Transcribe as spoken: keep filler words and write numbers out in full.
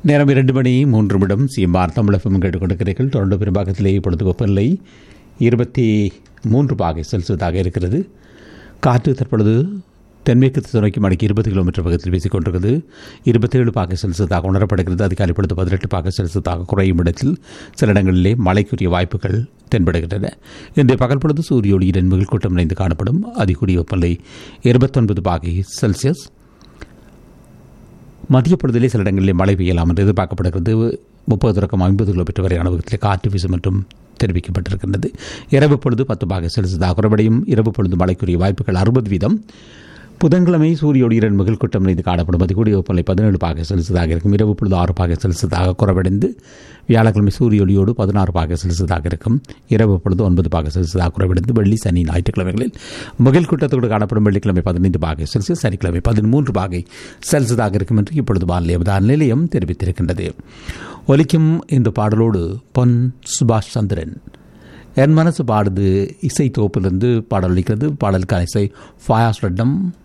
நேரம் இரண்டு மணி மூன்று நிமிடம் சிஎம்ஆர் தமிழகம் கேட்டுக்கொண்டிருக்கிறீர்கள். தொடர்ந்து பெரும்பாக்கத்திலேயே இப்பொழுது வெப்பநிலை இருபத்தி மூன்று பாகை செல்சியஸாக இருக்கிறது. காற்று தற்பொழுது தென்மேற்கு திசை மணிக்கு இருபது கிலோமீட்டர் வேகத்தில் வீசிக் கொண்டிருக்கிறது. இருபத்தேழு பாகை செல்சியஸாக உணரப்படுகிறது. அதிகாலை பொழுது பதினெட்டு பாகை செல்சியஸாக குறையும் இடத்தில் சில இடங்களிலே மழைக்குரிய வாய்ப்புகள் தென்படுகின்றன. இன்றைய பகல் பொழுது சூரிய ஒளியுடன் மிகுழ்கூட்டம் நிறைந்து காணப்படும். அதிகூடிய வெப்பநிலை இருபத்தொன்பது பாகை செல்சியஸ். மதிய பொழுதிலே சில இடங்களிலே மழை பெய்யலாம் என்று எதிர்பார்க்கப்படுகிறது. முப்பது தொடக்கம் ஐம்பது கிலோமீட்டர் வரையான வேகத்தில் காற்று வீசும் என்றும் தெரிவிக்கப்பட்டிருக்கின்றது. இரவு பொழுது பத்து பாகை செல்சியஸாக குறைவடையும். இரவு பொழுது மழைக்குரிய வாய்ப்புகள் அறுபது வீதம். புதன்கிழமை சூரிய ஒளியுடன் மிகுழ்கூட்டம் நிறைந்து காணப்படும். அதிகூடிய வெப்பநிலை பதினேழு பாகை செல்சியஸாக இருக்கும். இரவு பொழுது ஆறு பாகை செல்சியஸாக குறைவடைந்து வியாழக்கிழமை சூரிய ஒளியோடு பதினாறு பாகை செல்சியஸாக இருக்கும். இரவு பொழுது ஒன்பது பாகை செல்சியஸாக குறைவடைந்து வெள்ளி சனி ஞாயிற்றுக்கிழமைகளில் மிகுழ்கூட்டத்தோடு காணப்படும். வெள்ளிக்கிழமை பதினைந்து பாகை செல்சியஸ், சனிக்கிழமை பதிமூன்று பாகை செல்சியஸாக இருக்கும் என்று இப்பொழுது வானிலை அவதான நிலையம் தெரிவித்திருக்கின்றது. ஒலிக்கும் இந்த பாடலோடு பொன் சுபாஷ் சந்திரன் என் மனசு பாடுது இசை தொகுப்பிலிருந்து பாடல் ஒலிக்கிறது. பாடலுக்கான இசை ஃபாயாஸ் ரெட்டம்,